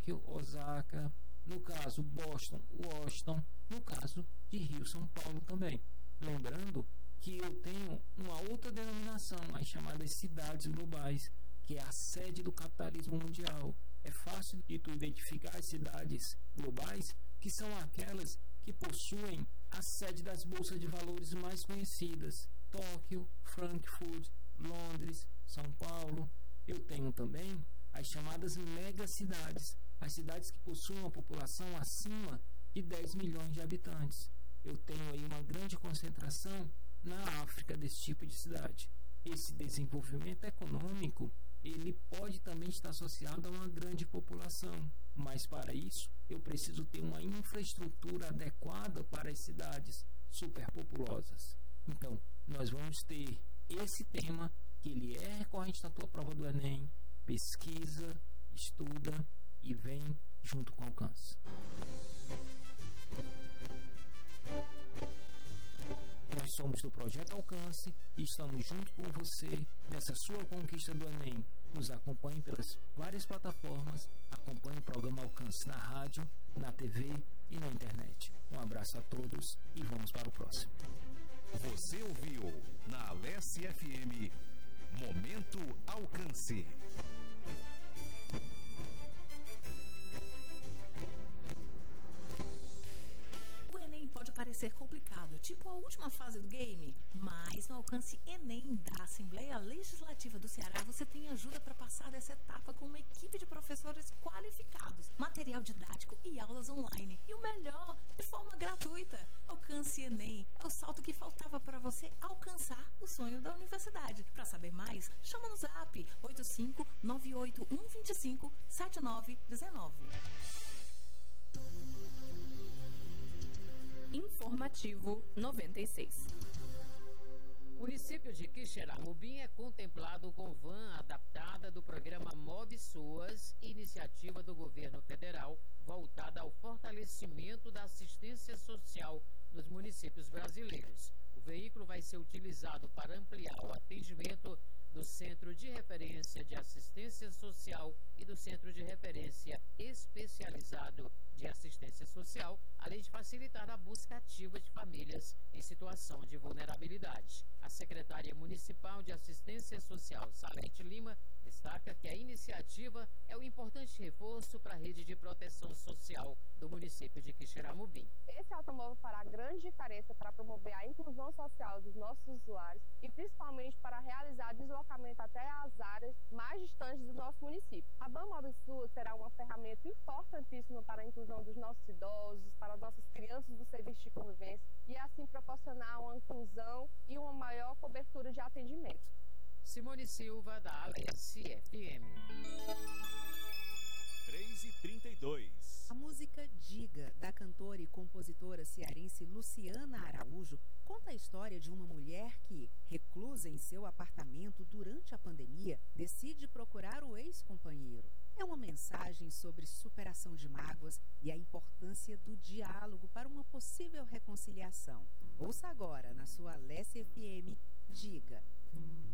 Tóquio, Osaka, no caso Boston, Washington, no caso de Rio, São Paulo também. Lembrando que eu tenho uma outra denominação, as chamadas cidades globais, que é a sede do capitalismo mundial. É fácil de tu identificar as cidades globais, que são aquelas que possuem a sede das bolsas de valores mais conhecidas: Tóquio, Frankfurt, Londres, São Paulo. Eu tenho também as chamadas megacidades, as cidades que possuem uma população acima de 10 milhões de habitantes. Eu tenho aí uma grande concentração na África desse tipo de cidade. Esse desenvolvimento econômico, ele pode também estar associado a uma grande população, mas para isso eu preciso ter uma infraestrutura adequada para as cidades superpopulosas. Então, nós vamos ter esse tema, que ele é recorrente na tua prova do Enem. Pesquisa, estuda e vem junto com o alcance. Nós somos do Projeto Alcance e estamos junto com você nessa sua conquista do Enem. Nos acompanhe pelas várias plataformas, acompanhe o programa Alcance na rádio, na TV e na internet. Um abraço a todos e vamos para o próximo. Você ouviu na Alesse FM Momento Alcance. O Enem pode parecer complicado, tipo a última fase do game, mas no Alcance Enem da Assembleia Legislativa do Ceará você tem ajuda para passar dessa etapa com uma equipe de professores qualificados, material didático e aulas online. E o melhor, de forma gratuita. Alcance Enem é o salto que faltava para você alcançar o sonho da universidade. Para saber mais, chama no zap 85981257919. Informativo 96. O município de Quixeramobim é contemplado com van adaptada do programa Move Suas, iniciativa do governo federal voltada ao fortalecimento da assistência social nos municípios brasileiros. O veículo vai ser utilizado para ampliar o atendimento do Centro de Referência de Assistência Social e do Centro de Referência Especializado de Assistência Social, além de facilitar a busca ativa de famílias em situação de vulnerabilidade. A secretária municipal de Assistência Social, Salete Lima, destaca que a iniciativa é um importante reforço para a rede de proteção social do município de Quixeramobim. Esse automóvel fará grande diferença para promover a inclusão social dos nossos usuários e principalmente para realizar deslocamento até as áreas mais distantes do nosso município. A Van Move Suas será uma ferramenta importantíssima para a inclusão dos nossos idosos, para as nossas crianças do serviço de convivência e assim proporcionar uma inclusão e uma maior cobertura de atendimento. Simone Silva, da Alesse FM. 3h32. A música Diga, da cantora e compositora cearense Luciana Araújo, conta a história de uma mulher que, reclusa em seu apartamento durante a pandemia, decide procurar o ex-companheiro. É uma mensagem sobre superação de mágoas e a importância do diálogo para uma possível reconciliação. Ouça agora, na sua Alesse FM, Diga.